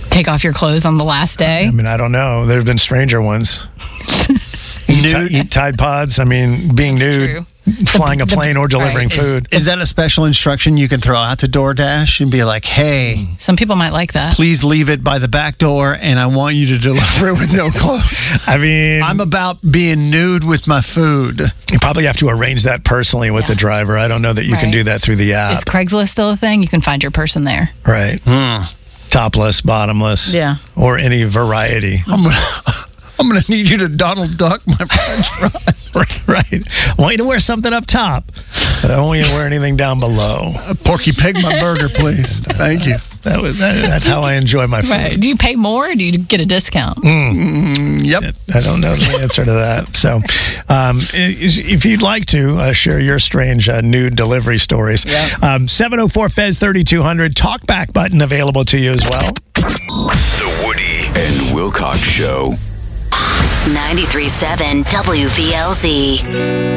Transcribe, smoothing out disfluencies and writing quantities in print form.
Take off your clothes on the last day? I mean, I don't know. There have been stranger ones. Eat Tide Pods. I mean, being nude. True. Flying a plane or delivering food. Is that a special instruction you can throw out to DoorDash and be like, hey, Some people might like that. please leave it by the back door and I want you to deliver it with no clothes? I mean, I'm about being nude with my food. you probably have to arrange that personally with the driver. I don't know that you can Right. do that through the app. Is Craigslist still a thing? You can find your person there. Right. Topless, bottomless. Yeah. Or any variety. I'm gonna need you to Donald Duck my French fries. Right. I want you to wear something up top, but I don't want you to wear anything down below. Porky Pig my burger, please. Thank you. That's how I enjoy my food. Right. Do you pay more or do you get a discount? Yep. I don't know the answer to that. So if you'd like to share your strange nude delivery stories, 704-FEZ-3200, talkback button available to you as well. The Woody and Wilcox Show. 93.7 WVLZ.